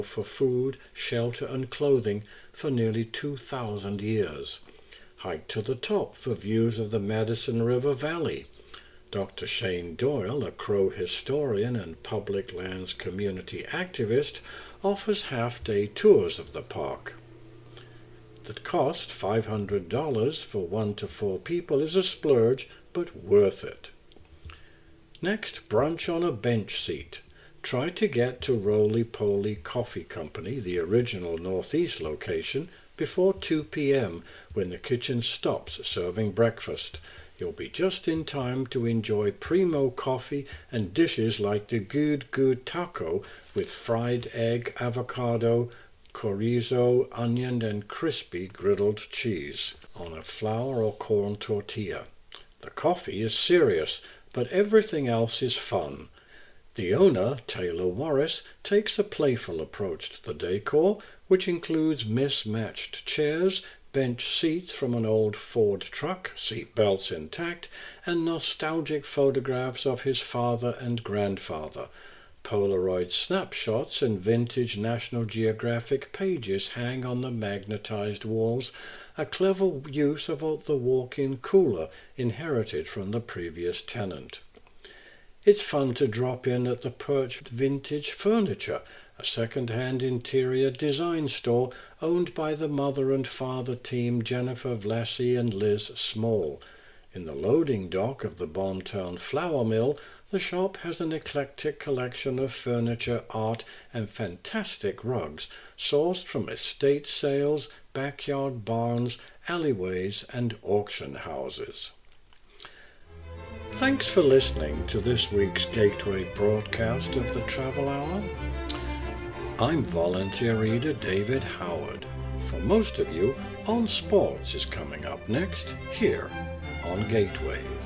for food, shelter and clothing for nearly 2,000 years. Hike to the top for views of the Madison River Valley. Dr. Shane Doyle, a Crow historian and public lands community activist, offers half-day tours of the park. The cost, $500 for 1 to 4 people, is a splurge, but worth it. Next, brunch on a bench seat. Try to get to Roly Poly Coffee Company, the original Northeast location, before 2 p.m. when the kitchen stops serving breakfast. You'll be just in time to enjoy primo coffee and dishes like the Good Taco with fried egg, avocado, chorizo, onion and crispy griddled cheese on a flour or corn tortilla. The coffee is serious, but everything else is fun. The owner, Taylor Warris, takes a playful approach to the decor, which includes mismatched chairs, bench seats from an old Ford truck, seat belts intact, and nostalgic photographs of his father and grandfather. Polaroid snapshots and vintage National Geographic pages hang on the magnetized walls, a clever use of the walk-in cooler inherited from the previous tenant. It's fun to drop in at the Perch Vintage Furniture, a second-hand interior design store owned by the mother and father team Jennifer Vlassi and Liz Small. In the loading dock of the Bontown Flour Mill, the shop has an eclectic collection of furniture, art, and fantastic rugs sourced from estate sales, backyard barns, alleyways, and auction houses. Thanks for listening to this week's Gateway broadcast of the Travel Hour. I'm volunteer reader David Howard. For most of you, On Sports is coming up next, here on Gateway.